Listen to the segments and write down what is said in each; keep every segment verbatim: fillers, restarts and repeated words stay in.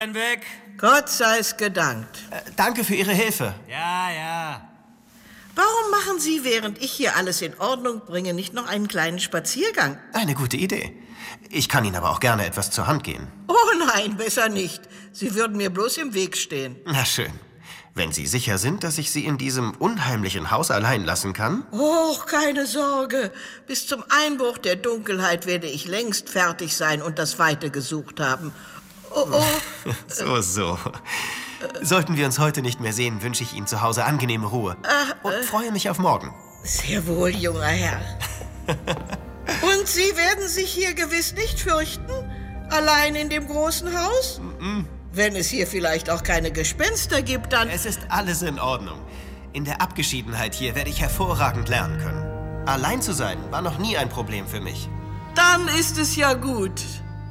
Weg. Gott sei's gedankt. Äh, danke für Ihre Hilfe. Ja, ja. Warum machen Sie, während ich hier alles in Ordnung bringe, nicht noch einen kleinen Spaziergang? Eine gute Idee. Ich kann Ihnen aber auch gerne etwas zur Hand gehen. Oh nein, besser nicht. Sie würden mir bloß im Weg stehen. Na schön. Wenn Sie sicher sind, dass ich Sie in diesem unheimlichen Haus allein lassen kann? Oh, keine Sorge. Bis zum Einbruch der Dunkelheit werde ich längst fertig sein und das Weite gesucht haben. Oh, oh. so, so. Sollten wir uns heute nicht mehr sehen, wünsche ich Ihnen zu Hause angenehme Ruhe. Äh, und freue mich auf morgen. Sehr wohl, junger Herr. Und Sie werden sich hier gewiss nicht fürchten? Allein in dem großen Haus? Mm-mm. Wenn es hier vielleicht auch keine Gespenster gibt, dann... Es ist alles in Ordnung. In der Abgeschiedenheit hier werde ich hervorragend lernen können. Allein zu sein war noch nie ein Problem für mich. Dann ist es ja gut.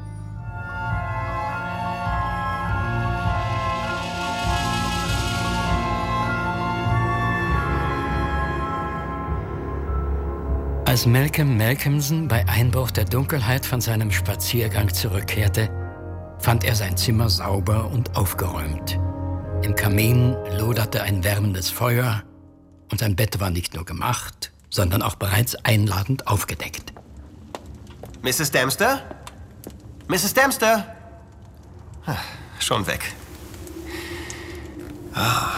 Als Malcolm Malcolmson bei Einbruch der Dunkelheit von seinem Spaziergang zurückkehrte, fand er sein Zimmer sauber und aufgeräumt. Im Kamin loderte ein wärmendes Feuer und sein Bett war nicht nur gemacht, sondern auch bereits einladend aufgedeckt. Misses Dempster? Misses Dempster? Ah, schon weg. Oh.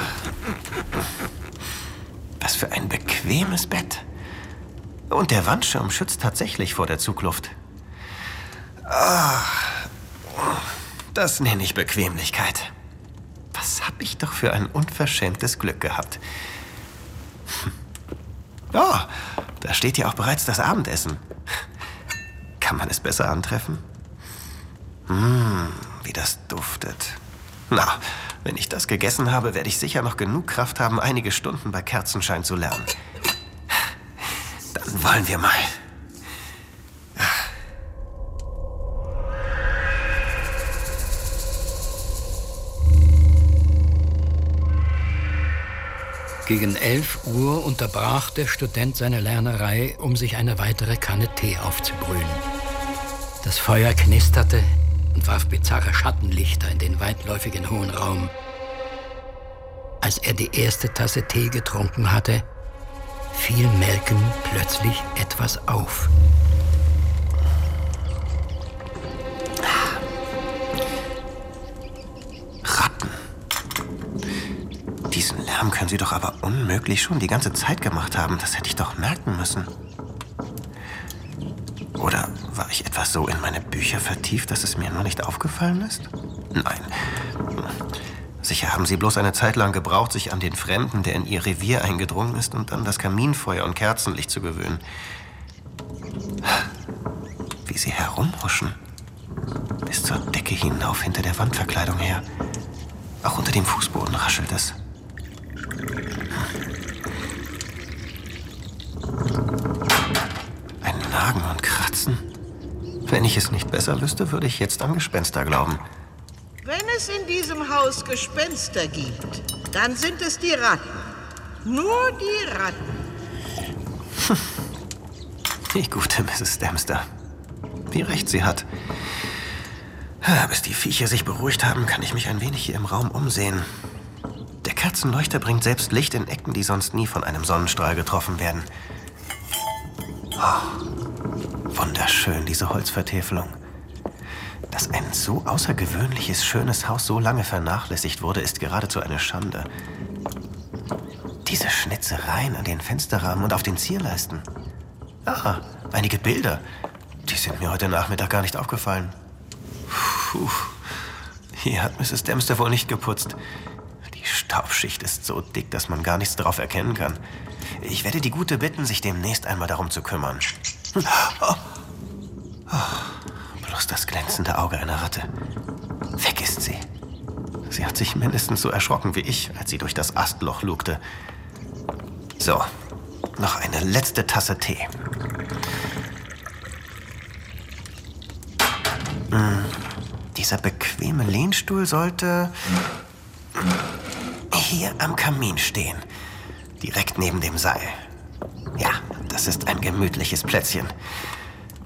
Was für ein bequemes Bett. Und der Wandschirm schützt tatsächlich vor der Zugluft. Ah, das nenne ich Bequemlichkeit. Was hab ich doch für ein unverschämtes Glück gehabt. Oh, da steht ja auch bereits das Abendessen. Kann man es besser antreffen? Hm, wie das duftet. Na, wenn ich das gegessen habe, werde ich sicher noch genug Kraft haben, einige Stunden bei Kerzenschein zu lernen. Dann wollen wir mal. Gegen elf Uhr unterbrach der Student seine Lernerei, um sich eine weitere Kanne Tee aufzubrühen. Das Feuer knisterte und warf bizarre Schattenlichter in den weitläufigen hohen Raum. Als er die erste Tasse Tee getrunken hatte, fiel Malcolm plötzlich etwas auf. Ratten. Diesen Lärm können Sie doch aber unmöglich schon die ganze Zeit gemacht haben. Das hätte ich doch merken müssen. Oder war ich etwas so in meine Bücher vertieft, dass es mir nur nicht aufgefallen ist? Nein. Sicher haben Sie bloß eine Zeit lang gebraucht, sich an den Fremden, der in Ihr Revier eingedrungen ist, und an das Kaminfeuer und Kerzenlicht zu gewöhnen. Wie sie herumhuschen. Bis zur Decke hinauf, hinter der Wandverkleidung her. Auch unter dem Fußboden raschelt es. Ein Nagen und Kratzen. Wenn ich es nicht besser wüsste, würde ich jetzt an Gespenster glauben. Wenn es in diesem Haus Gespenster gibt, dann sind es die Ratten. Nur die Ratten. Die gute Misses Dempster. Wie recht sie hat. Bis die Viecher sich beruhigt haben, kann ich mich ein wenig hier im Raum umsehen. Der Kerzenleuchter bringt selbst Licht in Ecken, die sonst nie von einem Sonnenstrahl getroffen werden. Oh, wunderschön, diese Holzvertäfelung. Dass ein so außergewöhnliches, schönes Haus so lange vernachlässigt wurde, ist geradezu eine Schande. Diese Schnitzereien an den Fensterrahmen und auf den Zierleisten. Ah, einige Bilder. Die sind mir heute Nachmittag gar nicht aufgefallen. Puh, hier hat Misses Dempster wohl nicht geputzt. Die Staubschicht ist so dick, dass man gar nichts drauf erkennen kann. Ich werde die Gute bitten, sich demnächst einmal darum zu kümmern. Oh. Oh. Bloß das glänzende Auge einer Ratte. Weg ist sie. Sie hat sich mindestens so erschrocken wie ich, als sie durch das Astloch lugte. So, noch eine letzte Tasse Tee. Hm, dieser bequeme Lehnstuhl sollte hier am Kamin stehen. Direkt neben dem Seil. Ja, das ist ein gemütliches Plätzchen.